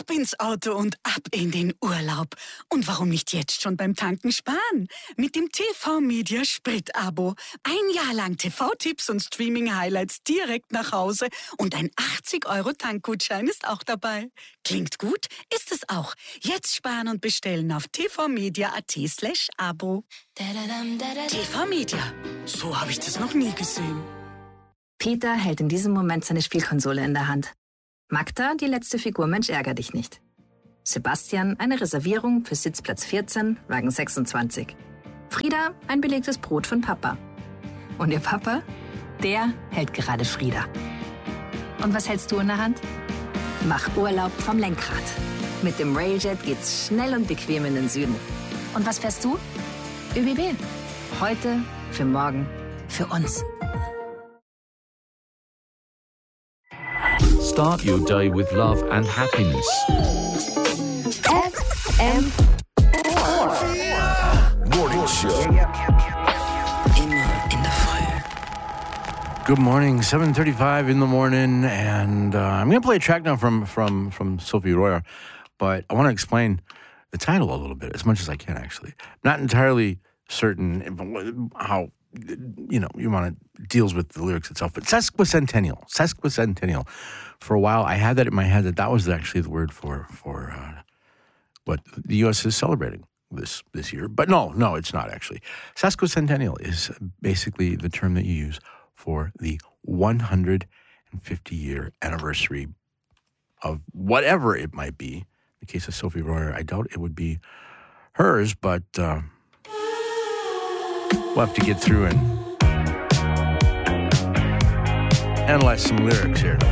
Ab ins Auto und ab in den Urlaub. Und warum nicht jetzt schon beim Tanken sparen? Mit dem TV-Media Sprit-Abo. Ein Jahr lang TV-Tipps und Streaming-Highlights direkt nach Hause und ein 80-Euro-Tankgutschein ist auch dabei. Klingt gut? Ist es auch. Jetzt sparen und bestellen auf tvmedia.at/Abo. TV-Media. So habe ich das noch nie gesehen. Peter hält in diesem Moment seine Spielkonsole in der Hand. Magda, die letzte Figur Mensch ärger dich nicht. Sebastian, eine Reservierung für Sitzplatz 14, Wagen 26. Frieda, ein belegtes Brot von Papa. Und ihr Papa? Der hält gerade Frieda. Und was hältst du in der Hand? Mach Urlaub vom Lenkrad. Mit dem Railjet geht's schnell und bequem in den Süden. Und was fährst du? ÖBB. Heute, für morgen, für uns. Start your day with love and happiness. FM4 Morning Show. Immer in der Früh. Good morning, 7:35 in the morning, and I'm going to play a track now from Sophie Royer, but I want to explain the title a little bit, as much as I can, actually. Not entirely certain how, it deals with the lyrics itself, but sesquicentennial. For a while, I had that in my head that was actually the word for what the U.S. is celebrating this year. But no, it's not actually. Sesquicentennial is basically the term that you use for the 150-year anniversary of whatever it might be. In the case of Sophie Royer, I doubt it would be hers, but we'll have to get through and analyze some lyrics here.